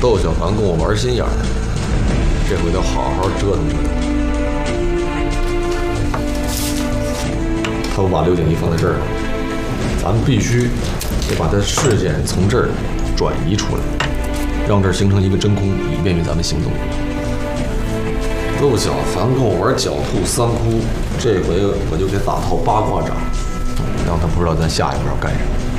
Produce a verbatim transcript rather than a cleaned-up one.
窦小凡跟我玩心眼儿，这回得好好折腾折腾。他不把刘景一放在这儿了，咱们必须得把他视线从这儿转移出来，让这儿形成一个真空，以便于咱们行动。窦小凡跟我玩狡兔三窟，这回我就给打套八卦掌，让他不知道咱下一步要干什么。